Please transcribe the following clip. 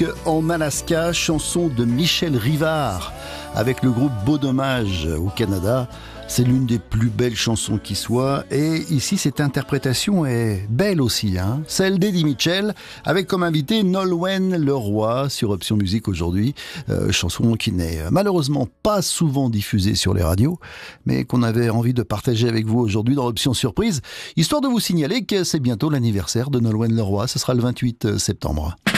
Rock en Alaska, chanson de Michel Rivard avec le groupe Beau Dommage au Canada. C'est l'une des plus belles chansons qui soit, et ici cette interprétation est belle aussi, celle d'Eddie Mitchell, avec comme invité Nolwenn Leroy sur Option Musique aujourd'hui, chanson qui n'est malheureusement pas souvent diffusée sur les radios, mais qu'on avait envie de partager avec vous aujourd'hui dans Option Surprise, histoire de vous signaler que c'est bientôt l'anniversaire de Nolwenn Leroy, ce sera le 28 septembre.